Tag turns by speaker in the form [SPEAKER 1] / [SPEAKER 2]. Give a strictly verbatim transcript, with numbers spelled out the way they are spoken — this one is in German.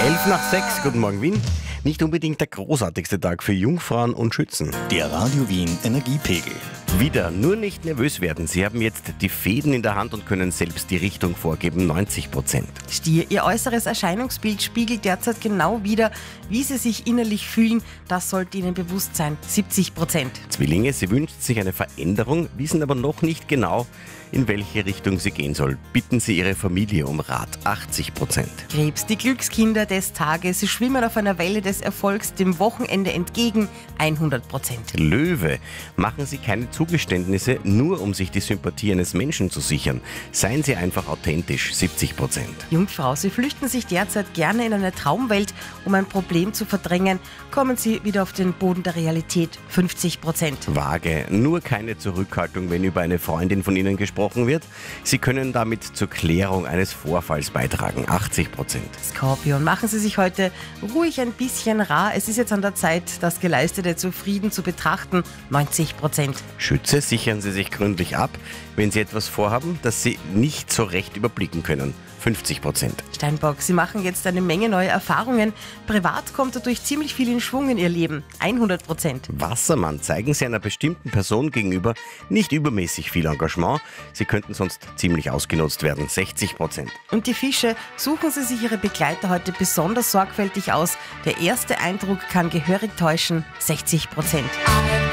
[SPEAKER 1] Elf nach sechs, guten Morgen Wien. Nicht unbedingt der großartigste Tag für Jungfrauen und Schützen.
[SPEAKER 2] Der Radio Wien Energiepegel.
[SPEAKER 1] Wieder, nur nicht nervös werden. Sie haben jetzt die Fäden in der Hand und können selbst die Richtung vorgeben, neunzig Prozent.
[SPEAKER 3] Stier, Ihr äußeres Erscheinungsbild spiegelt derzeit genau wider, wie Sie sich innerlich fühlen. Das sollte Ihnen bewusst sein, siebzig Prozent.
[SPEAKER 1] Zwillinge, Sie wünschen sich eine Veränderung, wissen aber noch nicht genau, in welche Richtung sie gehen soll. Bitten Sie Ihre Familie um Rat, achtzig Prozent.
[SPEAKER 3] Krebs, die Glückskinder des Tages. Sie schwimmen auf einer Welle des Erfolgs dem Wochenende entgegen, hundert Prozent.
[SPEAKER 1] Löwe, machen Sie keine Zugeständnisse, nur um sich die Sympathie eines Menschen zu sichern. Seien Sie einfach authentisch, siebzig Prozent.
[SPEAKER 3] Jungfrau, Sie flüchten sich derzeit gerne in eine Traumwelt, um ein Problem zu verdrängen. Kommen Sie wieder auf den Boden der Realität, fünfzig Prozent.
[SPEAKER 1] Waage, nur keine Zurückhaltung, wenn über eine Freundin von Ihnen gesprochen wird. Sie können damit zur Klärung eines Vorfalls beitragen, achtzig Prozent.
[SPEAKER 3] Skorpion, machen Sie sich heute ruhig ein bisschen rar. Es ist jetzt an der Zeit, das Geleistete zufrieden zu betrachten, neunzig Prozent.
[SPEAKER 1] Schütze, sichern Sie sich gründlich ab, wenn Sie etwas vorhaben, das Sie nicht so recht überblicken können, fünfzig Prozent.
[SPEAKER 3] Steinbock, Sie machen jetzt eine Menge neue Erfahrungen. Privat kommt dadurch ziemlich viel in Schwung in Ihr Leben, hundert Prozent.
[SPEAKER 1] Wassermann, zeigen Sie einer bestimmten Person gegenüber nicht übermäßig viel Engagement. Sie könnten sonst ziemlich ausgenutzt werden, sechzig Prozent.
[SPEAKER 3] Und die Fische, suchen Sie sich Ihre Begleiter heute besonders sorgfältig aus. Der erste Eindruck kann gehörig täuschen, sechzig Prozent.